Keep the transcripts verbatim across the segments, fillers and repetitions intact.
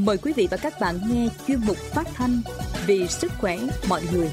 Mời quý vị và các bạn nghe chuyên mục phát thanh Vì sức khỏe mọi người.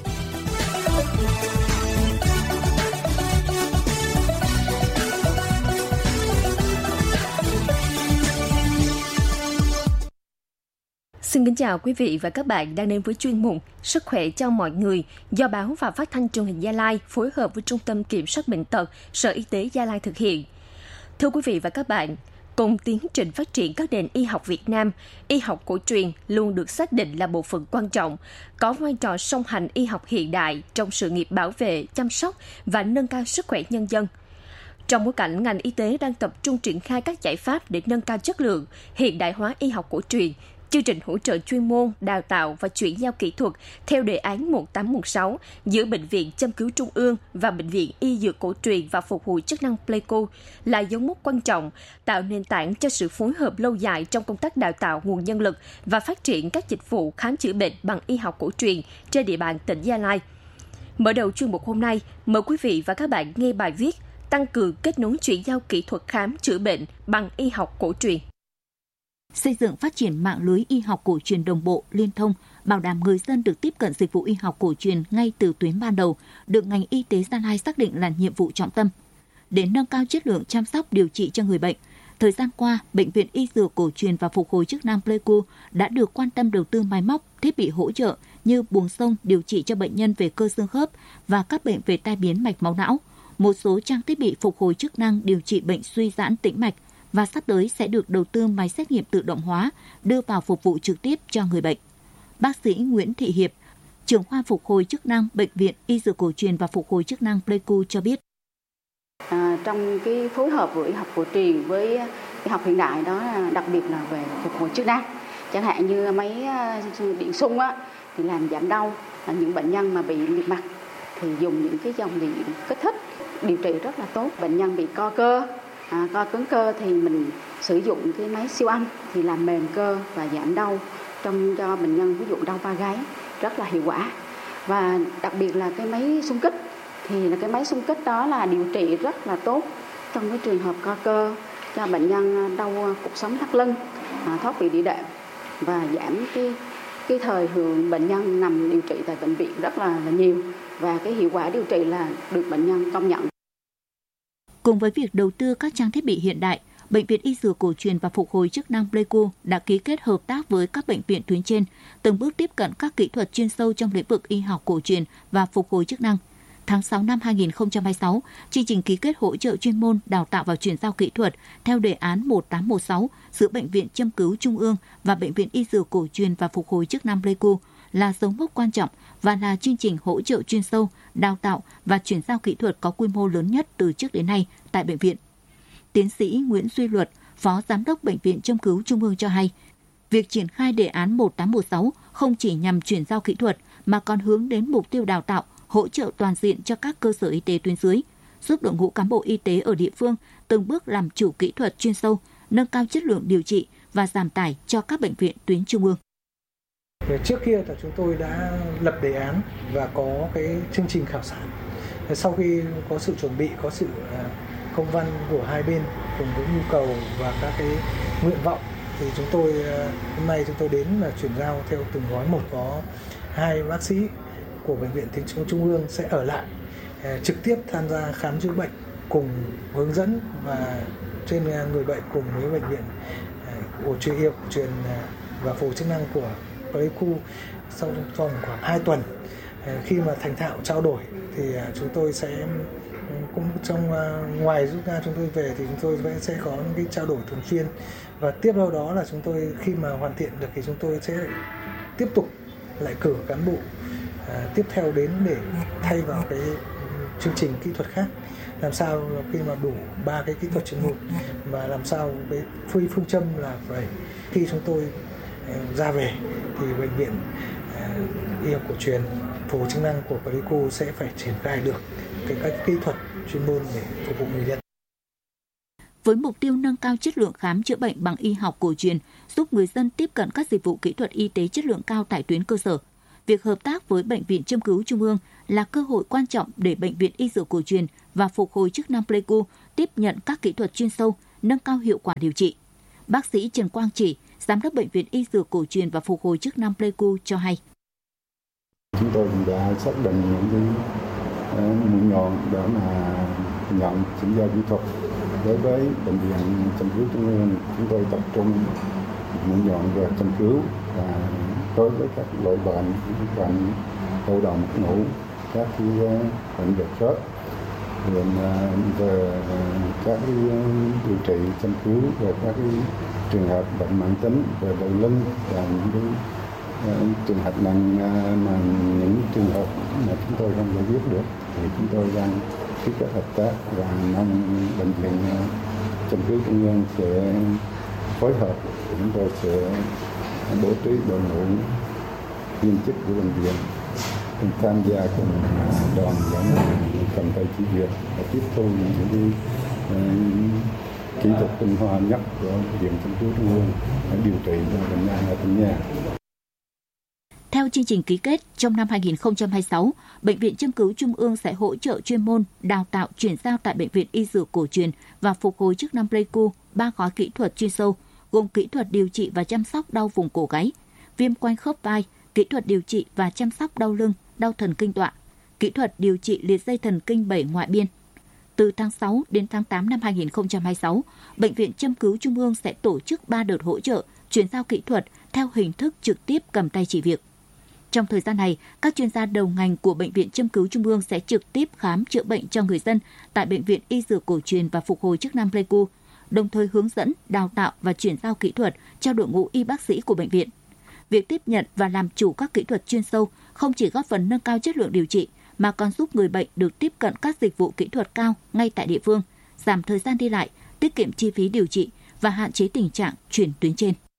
Xin kính chào quý vị và các bạn đang đến với chuyên mục Sức khỏe cho mọi người do Báo và Phát thanh Truyền hình Gia Lai phối hợp với Trung tâm Kiểm soát Bệnh tật, Sở Y tế Gia Lai thực hiện. Thưa quý vị và các bạn, cùng tiến trình phát triển các nền y học Việt Nam, y học cổ truyền luôn được xác định là bộ phận quan trọng, có vai trò song hành y học hiện đại trong sự nghiệp bảo vệ, chăm sóc và nâng cao sức khỏe nhân dân. Trong bối cảnh ngành y tế đang tập trung triển khai các giải pháp để nâng cao chất lượng, hiện đại hóa y học cổ truyền, chương trình hỗ trợ chuyên môn, đào tạo và chuyển giao kỹ thuật theo đề án một tám một sáu giữa Bệnh viện Châm cứu Trung ương và Bệnh viện Y Dược Cổ truyền và Phục hồi chức năng Pleiku là dấu mốc quan trọng, tạo nền tảng cho sự phối hợp lâu dài trong công tác đào tạo nguồn nhân lực và phát triển các dịch vụ khám chữa bệnh bằng y học cổ truyền trên địa bàn tỉnh Gia Lai. Mở đầu chuyên mục hôm nay, mời quý vị và các bạn nghe bài viết Tăng cường kết nối chuyển giao kỹ thuật khám chữa bệnh bằng y học cổ truyền. Xây dựng phát triển mạng lưới y học cổ truyền đồng bộ, liên thông, bảo đảm người dân được tiếp cận dịch vụ y học cổ truyền ngay từ tuyến ban đầu, được ngành y tế Gia Lai xác định là nhiệm vụ trọng tâm. Để nâng cao chất lượng chăm sóc điều trị cho người bệnh, thời gian qua, Bệnh viện Y Dược Cổ truyền và Phục hồi chức năng Pleiku đã được quan tâm đầu tư máy móc, thiết bị hỗ trợ như buồng xông điều trị cho bệnh nhân về cơ xương khớp và các bệnh về tai biến mạch máu não, một số trang thiết bị phục hồi chức năng điều trị bệnh suy giãn tĩnh mạch, và sắp tới sẽ được đầu tư máy xét nghiệm tự động hóa đưa vào phục vụ trực tiếp cho người bệnh. Bác sĩ Nguyễn Thị Hiệp, trưởng khoa phục hồi chức năng Bệnh viện Y Dược Cổ truyền và Phục hồi chức năng Pleiku cho biết. À, trong cái phối hợp với y học cổ truyền với y học hiện đại đó, đặc biệt là về phục hồi chức năng, chẳng hạn như máy điện xung á, thì làm giảm đau. Những bệnh nhân mà bị liệt mặt thì dùng những cái dòng điện kích thích điều trị rất là tốt. Bệnh nhân bị co cơ, À, co cứng cơ thì mình sử dụng cái máy siêu âm thì làm mềm cơ và giảm đau trong cho bệnh nhân, ví dụ đau ba gáy rất là hiệu quả. Và đặc biệt là cái máy xung kích thì là cái máy xung kích đó là điều trị rất là tốt trong cái trường hợp co cơ cho bệnh nhân đau cột sống thắt lưng, à, thoát vị đĩa đệm và giảm cái cái thời lượng bệnh nhân nằm điều trị tại bệnh viện rất là, là nhiều, và cái hiệu quả điều trị là được bệnh nhân công nhận. Cùng với việc đầu tư các trang thiết bị hiện đại, Bệnh viện Y Dược Cổ truyền và Phục hồi chức năng Pleiku đã ký kết hợp tác với các bệnh viện tuyến trên, từng bước tiếp cận các kỹ thuật chuyên sâu trong lĩnh vực y học cổ truyền và phục hồi chức năng. Tháng sáu năm hai nghìn không trăm hai mươi sáu, chương trình ký kết hỗ trợ chuyên môn, đào tạo và chuyển giao kỹ thuật theo đề án một tám một sáu giữa Bệnh viện Châm cứu Trung ương và Bệnh viện Y Dược Cổ truyền và Phục hồi chức năng Pleiku là dấu mốc quan trọng và là chương trình hỗ trợ chuyên sâu, đào tạo và chuyển giao kỹ thuật có quy mô lớn nhất từ trước đến nay tại bệnh viện. Tiến sĩ Nguyễn Duy Luật, Phó Giám đốc Bệnh viện Châm cứu Trung ương cho hay, việc triển khai đề án một tám một sáu không chỉ nhằm chuyển giao kỹ thuật mà còn hướng đến mục tiêu đào tạo, hỗ trợ toàn diện cho các cơ sở y tế tuyến dưới, giúp đội ngũ cán bộ y tế ở địa phương từng bước làm chủ kỹ thuật chuyên sâu, nâng cao chất lượng điều trị và giảm tải cho các bệnh viện tuyến trung ương. Trước kia là chúng tôi đã lập đề án và có cái chương trình khảo sát. Sau khi có sự chuẩn bị, có sự công văn của hai bên cùng với nhu cầu và các cái nguyện vọng, thì chúng tôi hôm nay chúng tôi đến là chuyển giao theo từng gói một. Có hai bác sĩ của Bệnh viện Thính Trung Trung ương sẽ ở lại trực tiếp tham gia khám chữa bệnh cùng hướng dẫn và trên người bệnh cùng với bệnh viện cổ truyền y cổ truyền và phục hồi chức năng của Pleiku. Sau vòng khoảng hai tuần, khi mà thành thạo trao đổi thì chúng tôi sẽ cũng trong ngoài rút ra chúng tôi về thì chúng tôi vẫn sẽ có những cái trao đổi thường xuyên, và tiếp theo đó là chúng tôi khi mà hoàn thiện được thì chúng tôi sẽ tiếp tục lại cử cán bộ à, tiếp theo đến để thay vào cái chương trình kỹ thuật khác, làm sao khi mà đủ ba cái kỹ thuật chuyên môn, và làm sao cái phương phương châm là phải khi chúng tôi ra về thì bệnh viện y học cổ truyền phục hồi chức năng của Pleiku sẽ phải triển khai được cái các kỹ thuật chuyên môn để phục vụ người dân. Với mục tiêu nâng cao chất lượng khám chữa bệnh bằng y học cổ truyền, giúp người dân tiếp cận các dịch vụ kỹ thuật y tế chất lượng cao tại tuyến cơ sở, việc hợp tác với Bệnh viện Châm cứu Trung ương là cơ hội quan trọng để Bệnh viện Y Dược Cổ truyền và Phục hồi chức năng Pleiku tiếp nhận các kỹ thuật chuyên sâu, nâng cao hiệu quả điều trị. Bác sĩ Trần Quang Chỉ, Giám đốc Bệnh viện Y Dược Cổ truyền và Phục hồi chức năng Pleiku cho hay. Chúng tôi đã xác định những cái mũi nhọn để mà nhận chuyển giao kỹ thuật. Đối với bệnh viện châm cứu trung ương, chúng tôi tập trung mũi nhọn về châm cứu, và đối với các loại bệnh, bệnh đau đầu mất ngủ, các cái bệnh về khớp, bệnh về các cái điều trị châm cứu về các cái trường hợp bệnh mãn tính về đầu lưng và những cái uh, trường hợp nặng, uh, mà những trường hợp mà chúng tôi không giải quyết được thì chúng tôi đang ký kết hợp tác, và mong bệnh viện uh, châm cứu trung ương sẽ phối hợp. Chúng tôi sẽ bố trí đội ngũ viên chức của bệnh viện tham gia cùng đoàn giám cầm tay chỉ việc và tiếp thu những cái uh, kỹ thuật tinh hoa nhất của viện châm cứu trung ương để điều trị cho bệnh nhân ở tỉnh nhà. Theo chương trình ký kết, trong năm hai không hai sáu, Bệnh viện Châm cứu Trung ương sẽ hỗ trợ chuyên môn, đào tạo, chuyển giao tại Bệnh viện Y Dược Cổ truyền và Phục hồi chức năng Pleiku ba gói kỹ thuật chuyên sâu, gồm kỹ thuật điều trị và chăm sóc đau vùng cổ gáy, viêm quanh khớp vai, kỹ thuật điều trị và chăm sóc đau lưng, đau thần kinh tọa, kỹ thuật điều trị liệt dây thần kinh bảy ngoại biên. Từ tháng sáu đến tháng tám năm hai không hai sáu, Bệnh viện Châm cứu Trung ương sẽ tổ chức ba đợt hỗ trợ, chuyển giao kỹ thuật theo hình thức trực tiếp cầm tay chỉ việc. Trong thời gian này, các chuyên gia đầu ngành của Bệnh viện Châm cứu Trung ương sẽ trực tiếp khám chữa bệnh cho người dân tại Bệnh viện Y Dược Cổ truyền và Phục hồi chức năng Pleiku, đồng thời hướng dẫn, đào tạo và chuyển giao kỹ thuật cho đội ngũ y bác sĩ của bệnh viện. Việc tiếp nhận và làm chủ các kỹ thuật chuyên sâu không chỉ góp phần nâng cao chất lượng điều trị, mà còn giúp người bệnh được tiếp cận các dịch vụ kỹ thuật cao ngay tại địa phương, giảm thời gian đi lại, tiết kiệm chi phí điều trị và hạn chế tình trạng chuyển tuyến trên.